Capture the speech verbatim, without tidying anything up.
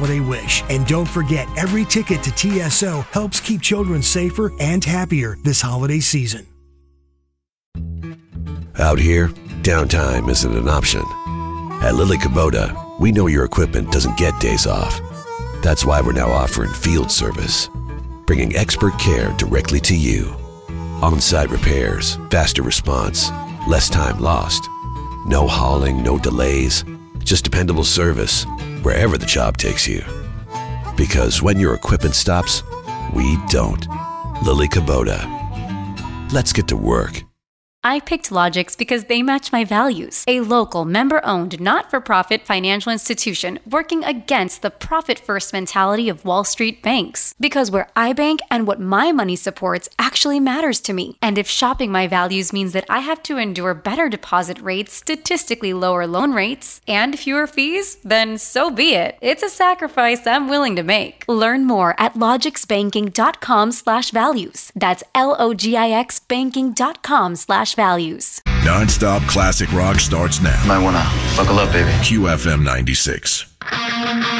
holiday wish. And don't forget, every ticket to T S O helps keep children safer and happier this holiday season. Out here, downtime isn't an option. At Lily Kubota, we know your equipment doesn't get days off. That's why we're now offering field service, bringing expert care directly to you. On-site repairs, faster response, less time lost. No hauling, no delays, just dependable service wherever the job takes you. Because when your equipment stops, we don't. Lily Kubota. Let's get to work. I picked Logix because they match my values. A local, member-owned, not-for-profit financial institution working against the profit-first mentality of Wall Street banks. Because where I bank and what my money supports actually matters to me. And if shopping my values means that I have to endure better deposit rates, statistically lower loan rates, and fewer fees, then so be it. It's a sacrifice I'm willing to make. Learn more at logixbanking.com slash values. That's L-O-G-I-X banking.com slash values. Non-stop classic rock starts now. Might wanna buckle up, baby. Q F M ninety-six.